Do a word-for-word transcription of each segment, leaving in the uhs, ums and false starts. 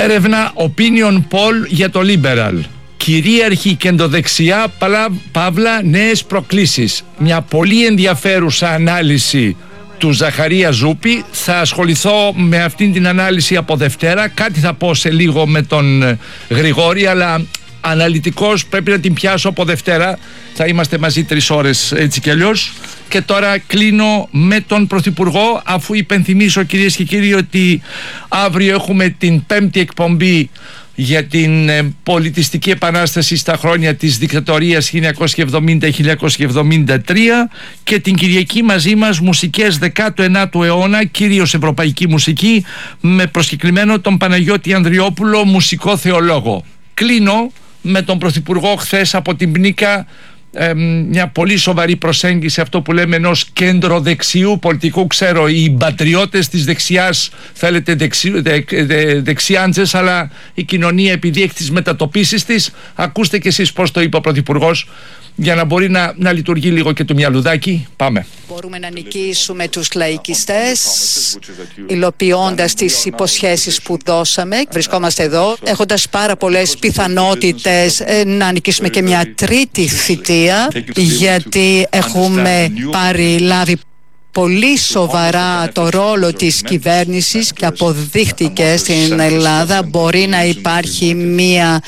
Έρευνα Opinion Poll για το Liberal. Κυρίαρχη κεντροδεξιά, παύλα, νέες προκλήσεις. Μια πολύ ενδιαφέρουσα ανάλυση του Ζαχαρία Ζούπη. Θα ασχοληθώ με αυτήν την ανάλυση από Δευτέρα. Κάτι θα πω σε λίγο με τον Γρηγόρη, αλλά αναλυτικώς πρέπει να την πιάσω από Δευτέρα. Θα είμαστε μαζί τρεις ώρες έτσι κι αλλιώς. Και τώρα κλείνω με τον Πρωθυπουργό, αφού υπενθυμίσω, κυρίες και κύριοι, ότι αύριο έχουμε την πέμπτη εκπομπή για την ε, πολιτιστική επανάσταση στα χρόνια της δικτατορίας χίλια εννιακόσια εβδομήντα με χίλια εννιακόσια εβδομήντα τρία και την Κυριακή μαζί μας μουσικές δέκατου ενάτου αιώνα, κυρίως ευρωπαϊκή μουσική, με προσκεκλημένο τον Παναγιώτη Ανδριόπουλο, μουσικό θεολόγο. Κλείνω με τον Πρωθυπουργό χθες από την Πνίκα, ε, μια πολύ σοβαρή προσέγγιση, αυτό που λέμε ενός κέντρο-δεξιού πολιτικού. Ξέρω, οι πατριώτες της δεξιάς θέλετε δεξι, δε, δε, δεξιάντζες, αλλά η κοινωνία, επειδή έχει τις μετατοπίσεις της, ακούστε κι εσείς πώς το είπε ο Πρωθυπουργός, για να μπορεί να, να λειτουργεί λίγο και το μυαλουδάκι. Πάμε. Μπορούμε να νικήσουμε τους λαϊκιστές υλοποιώντας τις υποσχέσεις που δώσαμε. Βρισκόμαστε εδώ έχοντας πάρα πολλές πιθανότητες να νικήσουμε και μια τρίτη θητεία, γιατί έχουμε πάρει λάβει πολύ σοβαρά το ρόλο της κυβέρνησης και αποδείχτηκε στην Ελλάδα. Μπορεί να υπάρχει μια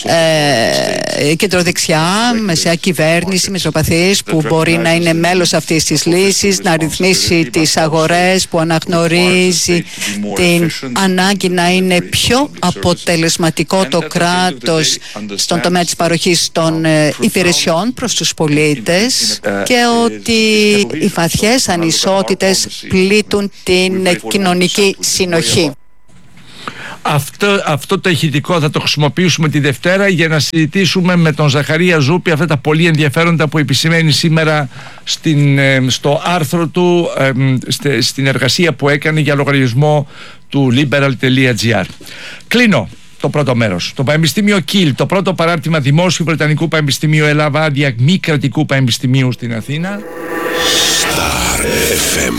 ε, κεντροδεξιά μεσαία κυβέρνηση μεσοπαθής που μπορεί να είναι μέλος αυτής της λύσης, να ρυθμίσει τις αγορές, που αναγνωρίζει την ανάγκη να είναι πιο αποτελεσματικό το κράτος στον τομέα της παροχής των ε, υπηρεσιών προς τους πολίτες, και ότι οι βαθιές ανισότητες πλήττουν την κοινωνική συνοχή. Αυτό, αυτό το ηχητικό θα το χρησιμοποιήσουμε τη Δευτέρα για να συζητήσουμε με τον Ζαχαρία Ζούπη αυτά τα πολύ ενδιαφέροντα που επισημαίνει σήμερα στην, στο άρθρο του, στην εργασία που έκανε για λογαριασμό του liberal.gr. Κλείνω το πρώτο μέρος. Το Πανεπιστήμιο Κιλ, το πρώτο παράρτημα δημόσιου Βρετανικού Πανεπιστημίου, έλαβε άδεια μη κρατικού πανεπιστημίου στην Αθήνα. Star εφ εμ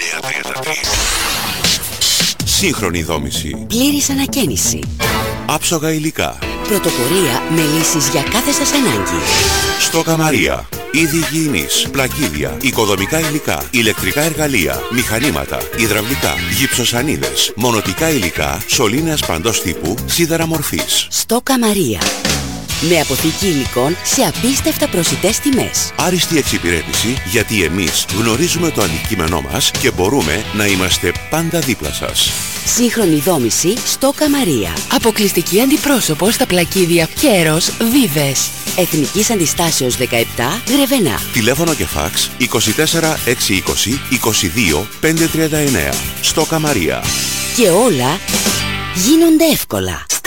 Σύγχρονη δόμηση. Πλήρης ανακαίνιση. Άψογα υλικά. Πρωτοπορία με λύσεις για κάθε σας ανάγκη. Στόκα Μαρία. Είδη υγιεινής, πλακίδια, οικοδομικά υλικά, ηλεκτρικά εργαλεία, μηχανήματα, υδραυλικά, γυψοσανίδες, μονοτικά υλικά, σωλήνες παντός τύπου, σίδερα μορφής. Στόκα Μαρία. Με αποθήκη υλικών σε απίστευτα προσιτές τιμές. Άριστη εξυπηρέτηση, γιατί εμείς γνωρίζουμε το αντικείμενό μας και μπορούμε να είμαστε πάντα δίπλα σας. Σύγχρονη δόμηση Στόκα Μαρία. Αποκλειστική αντιπρόσωπο στα πλακίδια Κέρος Βίβες. Εθνικής Αντιστάσεως δεκαεπτά, Γρεβενά. Τηλέφωνο και φάξ είκοσι τέσσερα εξακόσια είκοσι είκοσι δύο πεντακόσια τριάντα εννέα. Στόκα Μαρία. Και όλα γίνονται εύκολα.